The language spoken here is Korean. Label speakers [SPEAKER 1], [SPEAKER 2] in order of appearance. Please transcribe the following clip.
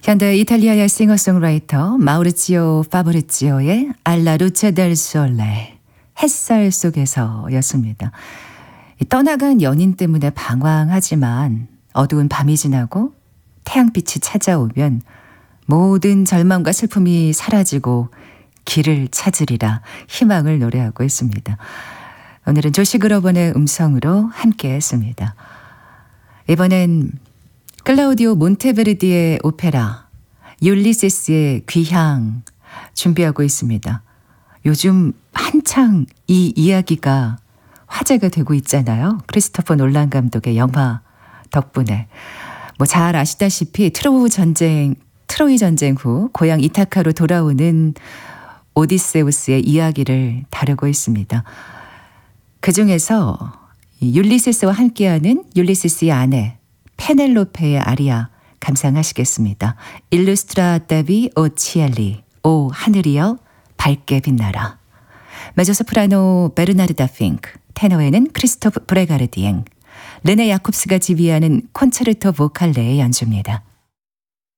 [SPEAKER 1] 현대 이탈리아의 싱어송라이터 마우리치오 파브리치오의 알라 루체 델 솔레 햇살 속에서였습니다. 떠나간 연인 때문에 방황하지만 어두운 밤이 지나고 태양빛이 찾아오면 모든 절망과 슬픔이 사라지고 길을 찾으리라 희망을 노래하고 있습니다. 오늘은 조시 그로번의 음성으로 함께 했습니다. 이번엔 클라우디오 몬테베르디의 오페라 율리세스의 귀향 준비하고 있습니다. 요즘 한창 이 이야기가 화제가 되고 있잖아요. 크리스토퍼 놀란 감독의 영화 덕분에. 잘 아시다시피 트로이 전쟁 후 고향 이타카로 돌아오는 오디세우스의 이야기를 다루고 있습니다. 그중에서 율리세스와 함께하는 율리세스의 아내 페넬로페의 아리아 감상하시겠습니다. 일루스트라다비 오 치엘리 오 하늘이여 밝게 빛나라. 메조소프라노 베르나르다 핑크, 테너에는 크리스토프 브레가르디엥, 르네 야콥스가 지휘하는 콘체르토 보칼레의 연주입니다.